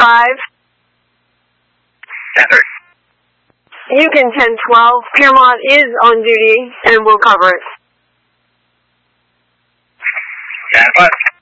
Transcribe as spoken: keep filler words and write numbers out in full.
five. ten thirty. Yukon ten twelve. Piermont is on duty and will cover it. ten five.